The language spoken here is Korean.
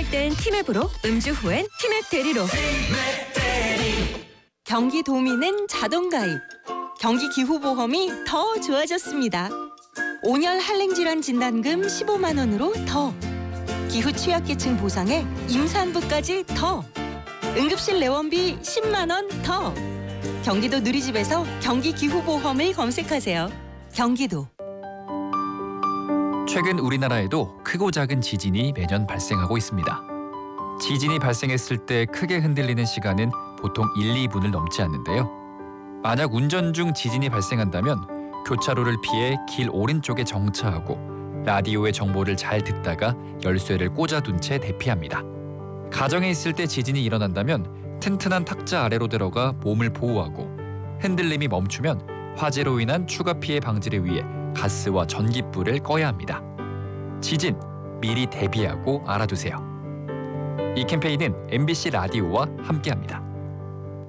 필요할 땐 티맵으로, 음주 후엔 티맵 대리로. 경기도민은 자동가입. 경기기후보험이 더 좋아졌습니다. 5년 한랭질환 진단금 15만 원으로 더. 기후 취약계층 보상에 임산부까지 더. 응급실 내원비 10만 원 더. 경기도 누리집에서 경기기후보험을 검색하세요. 경기도. 최근 우리나라에도 크고 작은 지진이 매년 발생하고 있습니다. 지진이 발생했을 때 크게 흔들리는 시간은 보통 1, 2분을 넘지 않는데요. 만약 운전 중 지진이 발생한다면 교차로를 피해 길 오른쪽에 정차하고 라디오의 정보를 잘 듣다가 열쇠를 꽂아둔 채 대피합니다. 가정에 있을 때 지진이 일어난다면 튼튼한 탁자 아래로 들어가 몸을 보호하고 흔들림이 멈추면 화재로 인한 추가 피해 방지를 위해 가스와 전기불을 꺼야 합니다. 지진, 미리 대비하고 알아두세요. 이 캠페인은 MBC 라디오와 함께합니다.